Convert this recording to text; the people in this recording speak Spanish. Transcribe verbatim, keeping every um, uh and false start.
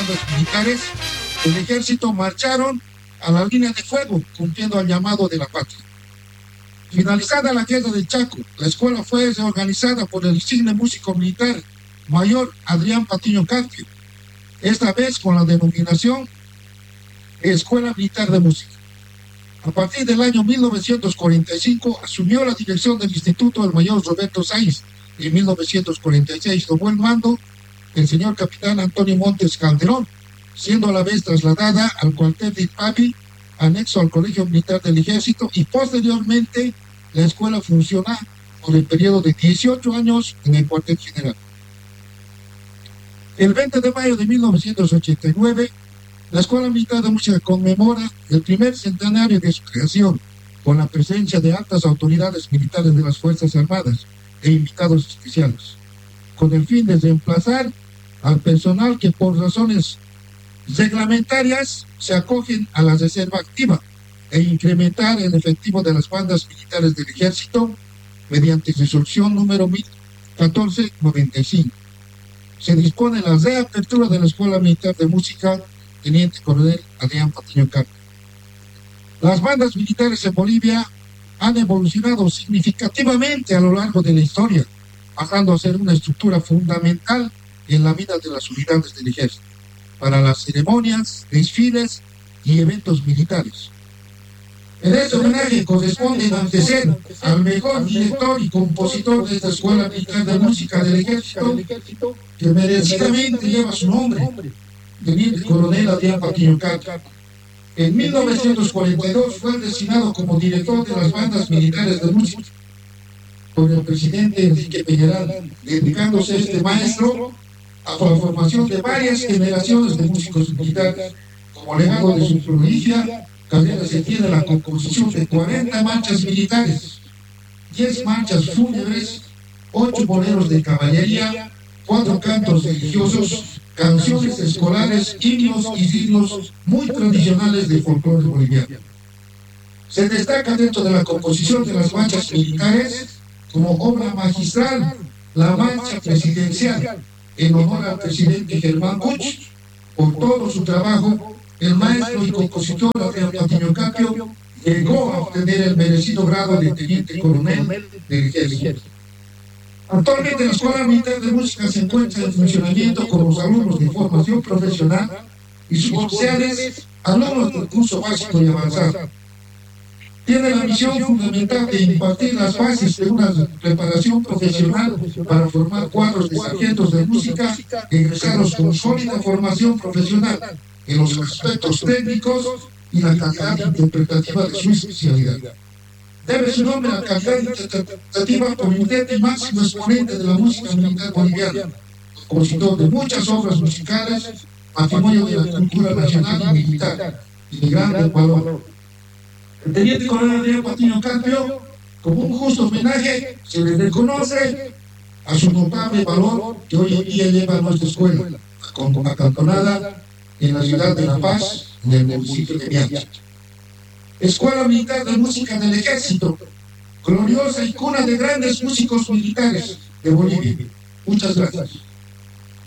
bandas militares del ejército marcharon a la línea de fuego, cumpliendo al llamado de la patria. Finalizada la guerra del Chaco, la escuela fue reorganizada por el insigne músico militar mayor Adrián Patiño Carpio, esta vez con la denominación Escuela Militar de Música. A partir del año mil novecientos cuarenta y cinco asumió la dirección del instituto el mayor Roberto Sáenz. En mil novecientos cuarenta y seis tomó el mando el señor capitán Antonio Montes Calderón, siendo a la vez trasladada al cuartel de Ipapi, anexo al Colegio Militar del Ejército, y posteriormente la escuela funcionó por el periodo de dieciocho años en el cuartel general. El veinte de mayo de mil novecientos ochenta y nueve, la Escuela Militar de Música conmemora el primer centenario de su creación, con la presencia de altas autoridades militares de las Fuerzas Armadas e invitados especiales, con el fin de reemplazar al personal que por razones reglamentarias se acogen a la reserva activa e incrementar el efectivo de las bandas militares del Ejército mediante resolución número mil catorce noventa y cinco. Se dispone la reapertura de la Escuela Militar de Música Teniente Coronel Adrián Patiño Carpio. Las bandas militares en Bolivia han evolucionado significativamente a lo largo de la historia, pasando a ser una estructura fundamental en la vida de las unidades del ejército, para las ceremonias, desfiles y eventos militares. En este homenaje corresponde enaltecer al mejor director y compositor de esta Escuela Militar de Música del Ejército, que merecidamente lleva su nombre, Teniente Coronel Adrián Patiño Carpio. En mil novecientos cuarenta y dos fue designado como director de las bandas militares de música por el presidente Enrique Peñarán, dedicándose este maestro a la formación de varias generaciones de músicos militares. Como legado de su prodigia carrera se tiene la composición de cuarenta marchas militares, diez marchas fúnebres, ocho boleros de caballería, cuatro cantos religiosos, canciones escolares, himnos y signos muy tradicionales del folclore boliviano. Se destaca dentro de la composición de las marchas militares como obra magistral la marcha presidencial en honor al presidente Germán Buch. Por todo su trabajo, el maestro y compositor Adrián Patiño Carpio llegó a obtener el merecido grado de teniente coronel del ejército. Actualmente la Escuela Militar de Música se encuentra en funcionamiento con los alumnos de formación profesional y sus oficiales, alumnos del curso básico y avanzado. Tiene la misión fundamental de impartir las bases de una preparación profesional para formar cuadros de sargentos de música egresados con sólida formación profesional en los aspectos técnicos y la calidad interpretativa de su especialidad. Debe su nombre a la calidad interpretativa por intérprete y máximo exponente de la música militar boliviana, compositor de muchas obras musicales, patrimonio de la cultura nacional y militar, y de gran valor. El teniente coronel Adrián Patiño Carpio, como un justo homenaje, se le reconoce a su notable valor que hoy en día lleva a nuestra escuela, acantonada en la ciudad de La Paz, en el municipio de Miacha. Escuela Militar de Música del Ejército, gloriosa y cuna de grandes músicos militares de Bolivia. Muchas gracias.